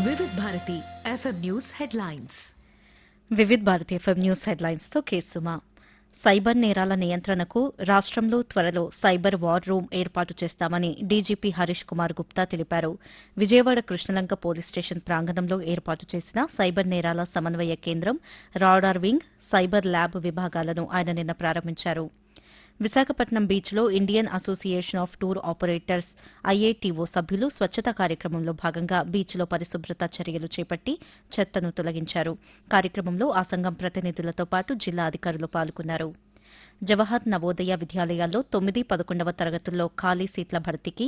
వివిధ Bharati FM news headlines. Vividh Bharati FM news headlines తో కేసుమా. Cyber నేరాల నియంత్రణకు రాష్ట్రంలో త్వరలో సైబర్ వార్ రూమ్ ఏర్పాటు చేస్తామని డీజీపీ హరీష్ కుమార్ గుప్తా తెలిపారు. విజయవాడ కృష్ణలంక పోలీస్ స్టేషన్ ప్రాంగణంలో ఏర్పాటు చేసిన సైబర్ నేరాల సమన్వయ కేంద్రం, రాడార్ వింగ్, సైబర్ ల్యాబ్ విభాగాలను ఆయన నిన్న ప్రారంభించారు. విశాఖపట్నం బీచ్లో Indian association of tour operators IATO సభ్యులు స్వచ్ఛతా కార్యక్రమంలో భాగంగా బీచ్లో పరిశుభ్రత చర్యలు చేపట్టి చెత్తను తొలగించారు. కార్యక్రమంలో ఆ సంఘం ప్రతినిధులతో పాటు జిల్లా అధికారులు పాల్గొన్నారు. జవహర్ నవోదయ విద్యాలయాల్లో 9, 11వ తరగతుల్లో ఖాళీ సీట్ల భర్తీకి